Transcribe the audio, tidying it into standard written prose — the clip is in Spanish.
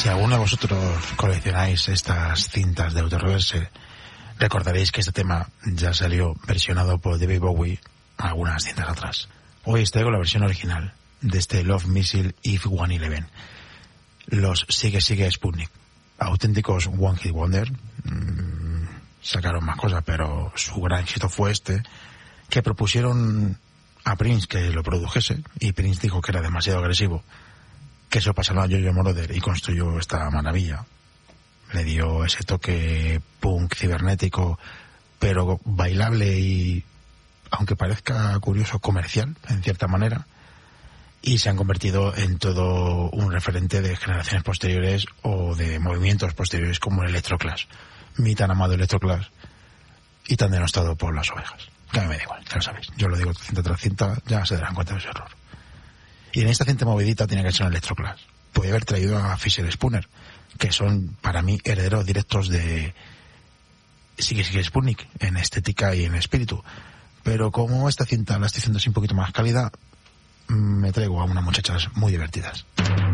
Si alguno de vosotros coleccionáis estas cintas de Autoreverse, recordaréis que este tema ya salió versionado por David Bowie algunas cintas atrás. Hoy os traigo la versión original de este Love Missile If 111. Los Sigue Sigue Sputnik, auténticos One Hit Wonder. Sacaron más cosas, pero su gran éxito fue este, que propusieron a Prince que lo produjese, y Prince dijo que era demasiado agresivo, que se lo pasaron a Giorgio Moroder y construyó esta maravilla. Le dio ese toque punk cibernético, pero bailable y, aunque parezca curioso, comercial, en cierta manera, y se han convertido en todo un referente de generaciones posteriores o de movimientos posteriores como el Electroclash. Mi tan amado Electroclash y tan denostado por las ovejas. Que a mí me da igual, ya lo sabéis. Yo lo digo cinta tras cinta, ya se darán cuenta de ese error. Y en esta cinta movidita tenía que ser un Electroclash. Podía haber traído a Fisher Spooner, que son para mí herederos directos de Sigue Sigue Sputnik en estética y en espíritu. Pero como esta cinta la estoy haciendo así un poquito más cálida, me traigo a unas muchachas muy divertidas.